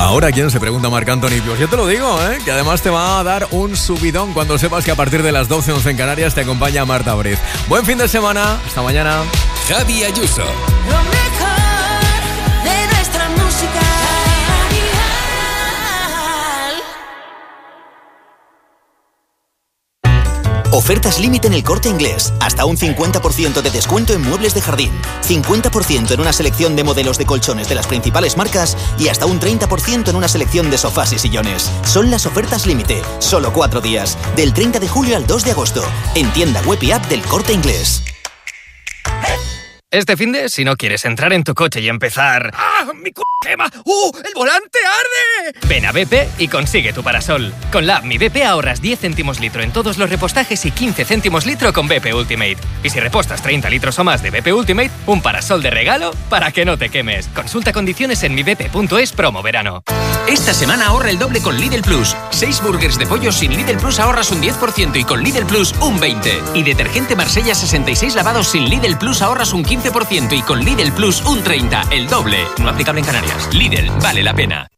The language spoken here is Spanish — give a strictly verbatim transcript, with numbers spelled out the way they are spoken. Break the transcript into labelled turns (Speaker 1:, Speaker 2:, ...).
Speaker 1: Ahora, ¿quién se pregunta, Marc Anthony? Pues yo te lo digo, ¿eh? Que además te va a dar un subidón cuando sepas que a partir de las doce, once en Canarias te acompaña Marta Briz. Buen fin de semana. Hasta mañana.
Speaker 2: Javi Ayuso.
Speaker 3: Lo mejor de nuestra música.
Speaker 4: Ofertas límite en El Corte Inglés. Hasta un cincuenta por ciento de descuento en muebles de jardín, cincuenta por ciento en una selección de modelos de colchones de las principales marcas y hasta un treinta por ciento en una selección de sofás y sillones. Son las ofertas límite. Solo cuatro días. Del treinta de julio al dos de agosto. En tienda web y app del Corte Inglés.
Speaker 5: Este finde, si no quieres entrar en tu coche y empezar...
Speaker 2: ¡Ah! ¡Mi c*** quema! ¡Uh! ¡El volante arde!
Speaker 5: Ven a B P y consigue tu parasol. Con la app Mi B P ahorras diez céntimos litro en todos los repostajes y quince céntimos litro con B P Ultimate. Y si repostas treinta litros o más de B P Ultimate, un parasol de regalo para que no te quemes. Consulta condiciones en mi b p punto es promo verano.
Speaker 6: Esta semana ahorra el doble con Lidl Plus. seis burgers de pollo sin Lidl Plus ahorras un diez por ciento y con Lidl Plus un veinte por ciento. Y detergente Marsella sesenta y seis lavados sin Lidl Plus ahorras un quince por ciento y con Lidl Plus un treinta por ciento. El doble. No aplicable en Canarias. Lidl, vale la pena.